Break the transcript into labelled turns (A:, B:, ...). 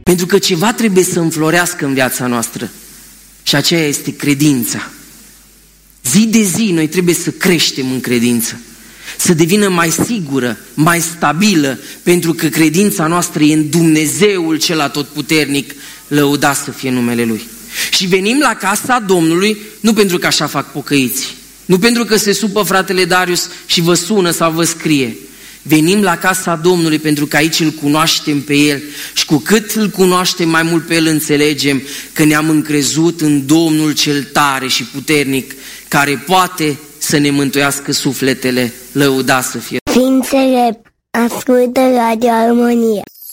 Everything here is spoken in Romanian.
A: Pentru că ceva trebuie să înflorească în viața noastră și aceea este credința. Zi de zi noi trebuie să creștem în credință, să devină mai sigură, mai stabilă, pentru că credința noastră e în Dumnezeul cel atotputernic, lăudat să fie numele Lui. Și venim la casa Domnului nu pentru că așa fac pocăiții, nu pentru că se supă fratele Darius și vă sună sau vă scrie. Venim la casa Domnului pentru că aici îl cunoaștem pe El și cu cât îl cunoaștem mai mult pe El înțelegem că ne-am încrezut în Domnul cel tare și puternic, care poate să ne mântuiască sufletele, lăudat să fie.
B: Fii înțelept, ascultă Radio Armonia.